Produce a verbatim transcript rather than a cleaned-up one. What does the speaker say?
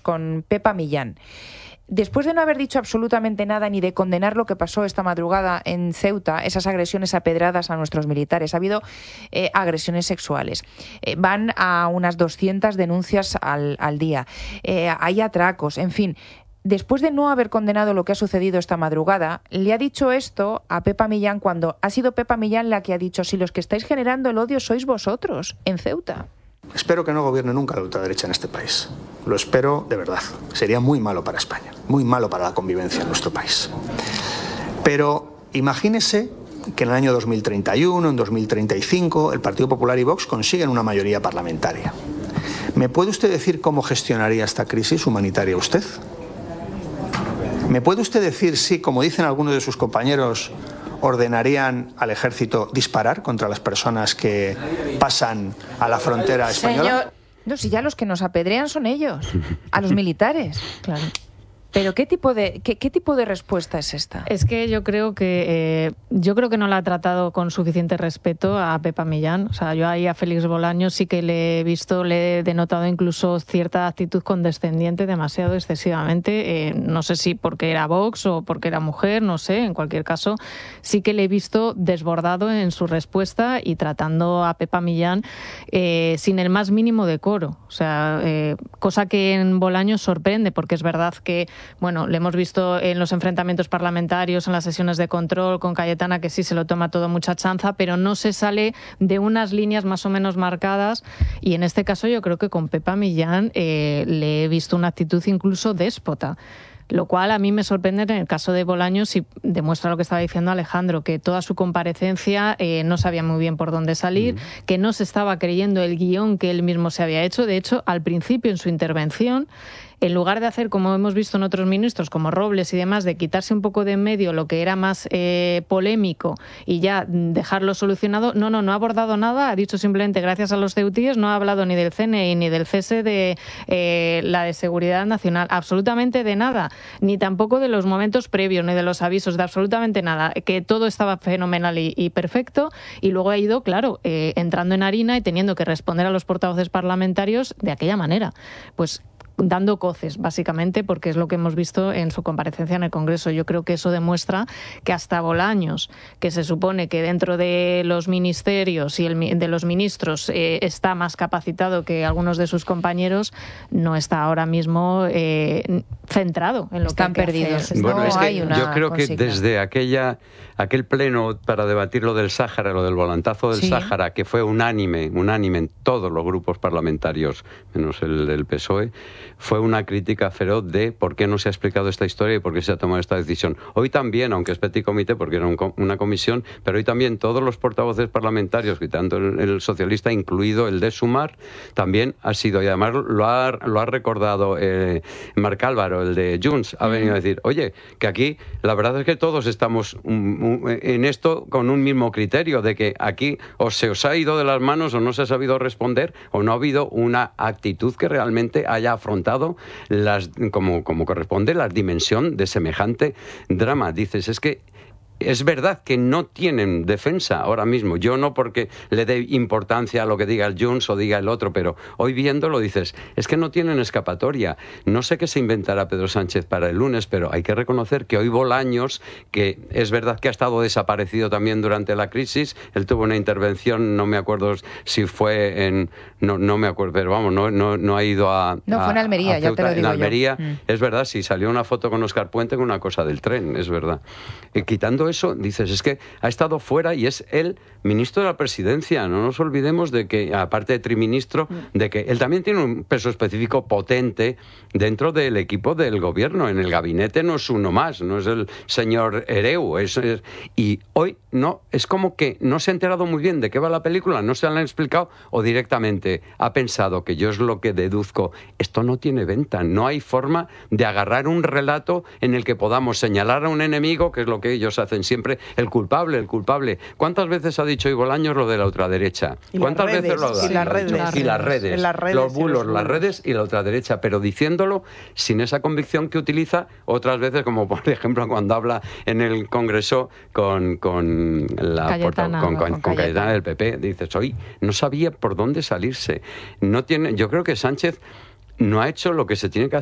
con Pepa Millán. Después de no haber dicho absolutamente nada ni de condenar lo que pasó esta madrugada en Ceuta, esas agresiones a pedradas a nuestros militares, ha habido eh, agresiones sexuales. Eh, van a unas doscientas denuncias al, al día. Eh, hay atracos, en fin. Después de no haber condenado lo que ha sucedido esta madrugada, le ha dicho esto a Pepa Millán cuando ha sido Pepa Millán la que ha dicho: si los que estáis generando el odio sois vosotros, en Ceuta. Espero que no gobierne nunca la ultraderecha en este país. Lo espero de verdad. Sería muy malo para España, muy malo para la convivencia en nuestro país. Pero imagínese que en el año dos mil treinta y uno, en dos mil treinta y cinco, el Partido Popular y Vox consiguen una mayoría parlamentaria. ¿Me puede usted decir cómo gestionaría esta crisis humanitaria usted? ¿Me puede usted decir si, como dicen algunos de sus compañeros, ordenarían al ejército disparar contra las personas que pasan a la frontera española? Señor, no, si ya los que nos apedrean son ellos, a los militares. Claro. Pero ¿qué tipo de qué, qué tipo de respuesta es esta? Es que yo creo que eh, yo creo que no la ha tratado con suficiente respeto a Pepa Millán. O sea, yo ahí a Félix Bolaños sí que le he visto, le he denotado incluso cierta actitud condescendiente, demasiado excesivamente. Eh, no sé si porque era Vox o porque era mujer, no sé. En cualquier caso, sí que le he visto desbordado en su respuesta y tratando a Pepa Millán eh, sin el más mínimo decoro. O sea, eh, cosa que en Bolaños sorprende, porque es verdad que bueno, le hemos visto en los enfrentamientos parlamentarios, en las sesiones de control con Cayetana, que sí se lo toma todo mucha chanza, pero no se sale de unas líneas más o menos marcadas. Y en este caso yo creo que con Pepa Millán eh, le he visto una actitud incluso déspota. Lo cual a mí me sorprende en el caso de Bolaños y demuestra lo que estaba diciendo Alejandro, que toda su comparecencia eh, no sabía muy bien por dónde salir, mm. que no se estaba creyendo el guión que él mismo se había hecho. De hecho, al principio en su intervención, en lugar de hacer, como hemos visto en otros ministros, como Robles y demás, de quitarse un poco de en medio lo que era más eh, polémico y ya dejarlo solucionado, no, no, no ha abordado nada, ha dicho simplemente gracias a los ceutíes, no ha hablado ni del C N I ni del cese de eh, la de Seguridad Nacional, absolutamente de nada, ni tampoco de los momentos previos, ni de los avisos, de absolutamente nada, que todo estaba fenomenal y, y perfecto, y luego ha ido, claro, eh, entrando en harina y teniendo que responder a los portavoces parlamentarios de aquella manera. Pues dando coces, básicamente, porque es lo que hemos visto en su comparecencia en el Congreso. Yo creo que eso demuestra que hasta Bolaños, que se supone que dentro de los ministerios y el, de los ministros eh, está más capacitado que algunos de sus compañeros, no está ahora mismo eh, centrado en lo Están que hay perdidos. que hacer. Bueno, no es que hay una yo creo consigna. que desde aquella aquel pleno para debatir lo del Sáhara, lo del volantazo del sí. Sáhara, que fue unánime, unánime en todos los grupos parlamentarios, menos el del P S O E, fue una crítica feroz de por qué no se ha explicado esta historia y por qué se ha tomado esta decisión. Hoy también, aunque es petit comité porque era un, una comisión, pero hoy también todos los portavoces parlamentarios, quitando el, el socialista, incluido el de Sumar, también ha sido, y además lo ha, lo ha recordado eh, Marc Álvaro, el de Junts, ha venido a decir, oye, que aquí la verdad es que todos estamos um, um, en esto con un mismo criterio, de que aquí o se os ha ido de las manos o no se ha sabido responder o no ha habido una actitud que realmente haya afrontado las, como, como corresponde, la dimensión de semejante drama. Dices, es que es verdad que no tienen defensa ahora mismo. Yo no porque le dé importancia a lo que diga el Junts o diga el otro, pero hoy viéndolo dices, es que no tienen escapatoria. No sé qué se inventará Pedro Sánchez para el lunes, pero hay que reconocer que hoy Bolaños, que es verdad que ha estado desaparecido también durante la crisis, él tuvo una intervención, no me acuerdo si fue en... No, no me acuerdo, pero vamos, no, no, no ha ido a... No, fue en Almería, a ya te lo digo En Almería, yo. Mm. Es verdad, sí, salió una foto con Óscar Puente con una cosa del tren, es verdad. Y quitando eso, dices, es que ha estado fuera y es el ministro de la Presidencia. No nos olvidemos de que, aparte de triministro, de que él también tiene un peso específico potente dentro del equipo del gobierno. En el gabinete no es uno más, no es el señor Ereu. Es, es, y hoy no, es como que no se ha enterado muy bien de qué va la película, no se la han explicado o directamente ha pensado, que yo es lo que deduzco, esto no tiene venta, no hay forma de agarrar un relato en el que podamos señalar a un enemigo, que es lo que ellos hacen siempre, el culpable, el culpable. ¿Cuántas veces ha dicho Bolaños lo de la ultraderecha? Y ¿Cuántas las redes, veces lo ha dicho? y las redes. Y las redes, las redes los bulos, los las redes y la ultraderecha, pero diciéndolo sin esa convicción que utiliza otras veces, como por ejemplo cuando habla en el Congreso con, con la Cayetana, con, con, con con Cayetana del P P. Dices, hoy no sabía por dónde salirse. No tiene, yo creo que Sánchez no ha hecho lo que se tiene que hacer.